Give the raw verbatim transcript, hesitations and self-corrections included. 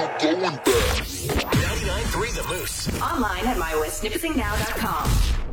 ninety-nine point three The Moose. Online at my west nipissing now dot com.